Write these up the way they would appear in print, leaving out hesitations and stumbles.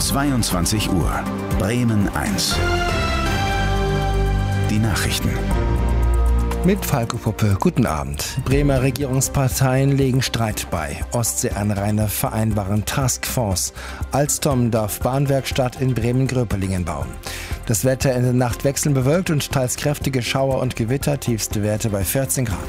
22 Uhr. Bremen 1. Die Nachrichten. Mit Falco Puppe, guten Abend. Bremer Regierungsparteien legen Streit bei. Ostseeanrainer vereinbaren Taskforce. Alstom darf Bahnwerkstatt in Bremen-Gröpelingen bauen. Das Wetter in der Nacht wechselnd bewölkt und teils kräftige Schauer und Gewitter, tiefste Werte bei 14 Grad.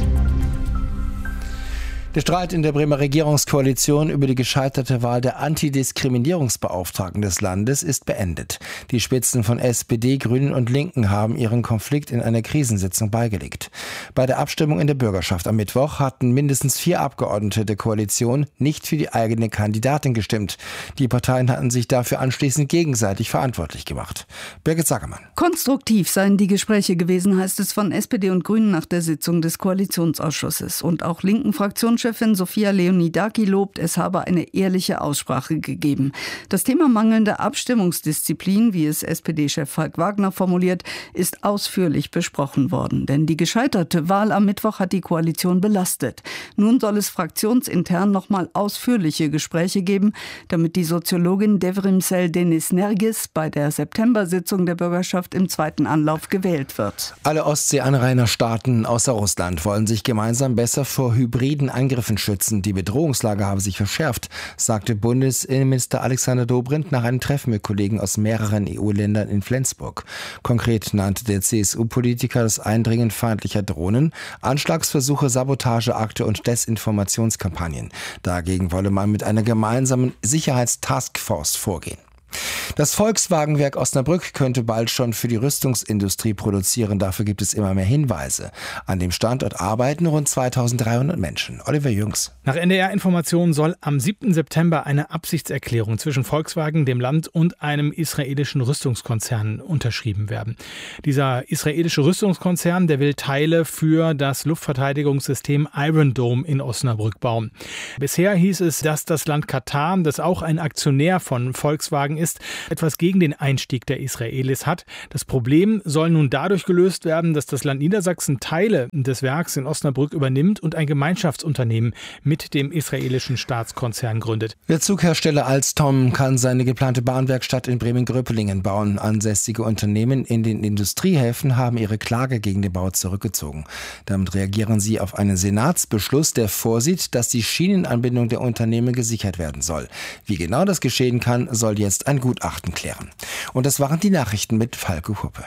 Der Streit in der Bremer Regierungskoalition über die gescheiterte Wahl der Antidiskriminierungsbeauftragten des Landes ist beendet. Die Spitzen von SPD, Grünen und Linken haben ihren Konflikt in einer Krisensitzung beigelegt. Bei der Abstimmung in der Bürgerschaft am Mittwoch hatten mindestens 4 Abgeordnete der Koalition nicht für die eigene Kandidatin gestimmt. Die Parteien hatten sich dafür anschließend gegenseitig verantwortlich gemacht. Birgit Sagermann. Konstruktiv seien die Gespräche gewesen, heißt es von SPD und Grünen nach der Sitzung des Koalitionsausschusses. Und auch linken Fraktionschefin Sophia Leonidaki lobt, es habe eine ehrliche Aussprache gegeben. Das Thema mangelnde Abstimmungsdisziplin, wie es SPD-Chef Falk Wagner formuliert, ist ausführlich besprochen worden. Denn die gescheiterte Wahl am Mittwoch hat die Koalition belastet. Nun soll es fraktionsintern nochmal ausführliche Gespräche geben, damit die Soziologin Devrimsel Deniz-Nergis bei der September-Sitzung der Bürgerschaft im zweiten Anlauf gewählt wird. Alle Ostseeanrainerstaaten außer Russland wollen sich gemeinsam besser vor hybriden Angriffen schützen. Die Bedrohungslage habe sich verschärft, sagte Bundesinnenminister Alexander Dobrindt nach einem Treffen mit Kollegen aus mehreren EU-Ländern in Flensburg. Konkret nannte der CSU-Politiker das Eindringen feindlicher Drohnen, Anschlagsversuche, Sabotageakte und Desinformationskampagnen. Dagegen wolle man mit einer gemeinsamen Sicherheitstaskforce vorgehen. Das Volkswagenwerk Osnabrück könnte bald schon für die Rüstungsindustrie produzieren. Dafür gibt es immer mehr Hinweise. An dem Standort arbeiten rund 2300 Menschen. Oliver Jüngs. Nach NDR-Informationen soll am 7. September eine Absichtserklärung zwischen Volkswagen, dem Land und einem israelischen Rüstungskonzern unterschrieben werden. Dieser israelische Rüstungskonzern, der will Teile für das Luftverteidigungssystem Iron Dome in Osnabrück bauen. Bisher hieß es, dass das Land Katar, das auch ein Aktionär von Volkswagen ist, etwas gegen den Einstieg der Israelis hat. Das Problem soll nun dadurch gelöst werden, dass das Land Niedersachsen Teile des Werks in Osnabrück übernimmt und ein Gemeinschaftsunternehmen mit dem israelischen Staatskonzern gründet. Der Zughersteller Alstom kann seine geplante Bahnwerkstatt in Bremen-Gröpelingen bauen. Ansässige Unternehmen in den Industriehäfen haben ihre Klage gegen den Bau zurückgezogen. Damit reagieren sie auf einen Senatsbeschluss, der vorsieht, dass die Schienenanbindung der Unternehmen gesichert werden soll. Wie genau das geschehen kann, soll jetzt ein Gutachten klären. Und das waren die Nachrichten mit Falco Puppe.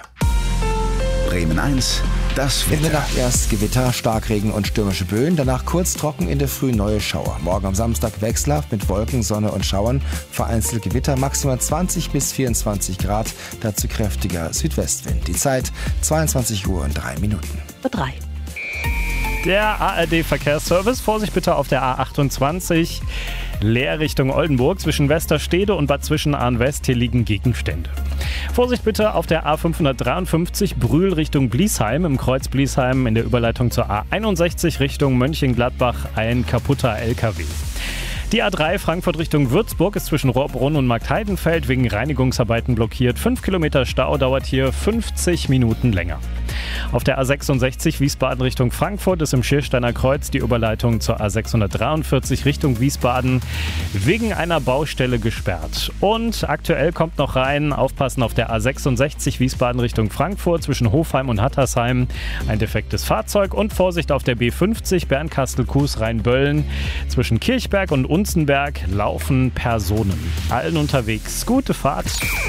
Bremen 1, das Wetter. In der Nacht erst Gewitter, Starkregen und stürmische Böen, danach kurz trocken, in der Früh neue Schauer. Morgen am Samstag wechselhaft mit Wolken, Sonne und Schauern, vereinzelt Gewitter, maximal 20 bis 24 Grad, dazu kräftiger Südwestwind. Die Zeit 22 Uhr und 3 Minuten. 3. Der ARD-Verkehrsservice. Vorsicht bitte auf der A28. Leer Richtung Oldenburg. Zwischen Westerstede und Bad Zwischenahn-West. Hier liegen Gegenstände. Vorsicht bitte auf der A553 Brühl Richtung Bliesheim. Im Kreuz Bliesheim in der Überleitung zur A61 Richtung Mönchengladbach ein kaputter LKW. Die A3 Frankfurt Richtung Würzburg ist zwischen Rohrbrunn und Marktheidenfeld wegen Reinigungsarbeiten blockiert. 5 Kilometer Stau, dauert hier 50 Minuten länger. Auf der A66 Wiesbaden Richtung Frankfurt ist im Schiersteiner Kreuz die Überleitung zur A643 Richtung Wiesbaden wegen einer Baustelle gesperrt. Und aktuell kommt noch rein, aufpassen auf der A66 Wiesbaden Richtung Frankfurt zwischen Hofheim und Hattersheim ein defektes Fahrzeug und Vorsicht auf der B50 Bernkastel-Kues Rheinböllen zwischen Kirchberg und Unzenberg laufen Personen. Allen unterwegs gute Fahrt.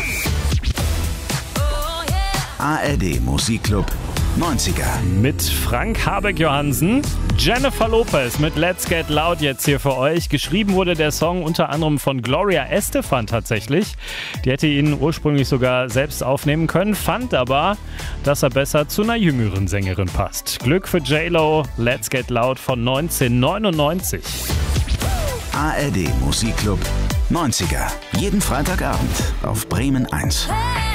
ARD Musikclub 90er. Mit Frank Habeck-Johansen, Jennifer Lopez mit Let's Get Loud jetzt hier für euch. Geschrieben wurde der Song unter anderem von Gloria Estefan tatsächlich. Die hätte ihn ursprünglich sogar selbst aufnehmen können, fand aber, dass er besser zu einer jüngeren Sängerin passt. Glück für J-Lo, Let's Get Loud von 1999. ARD Musikclub 90er. Jeden Freitagabend auf Bremen 1.